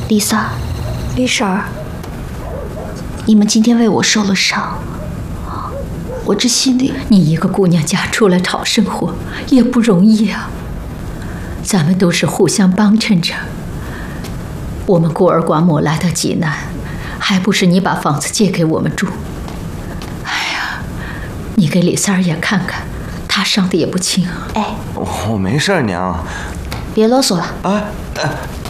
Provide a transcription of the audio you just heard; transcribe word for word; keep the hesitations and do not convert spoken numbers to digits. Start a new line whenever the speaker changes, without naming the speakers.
丽萨，
丽婶儿，
你们今天为我受了伤，我这心里……
你一个姑娘家出来讨生活也不容易啊，咱们都是互相帮衬着。我们孤儿寡母来到济南，还不是你把房子借给我们住？哎呀，你给李三儿也看看，他伤的也不轻啊。
哎，
我没事，娘。
别啰嗦了。
哎哎。